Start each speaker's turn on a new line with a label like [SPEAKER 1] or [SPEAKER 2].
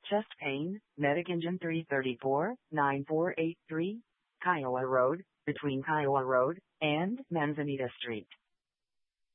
[SPEAKER 1] Chest pain, Medic Engine 334-9483, Kiowa Road, between Kiowa Road and Manzanita Street.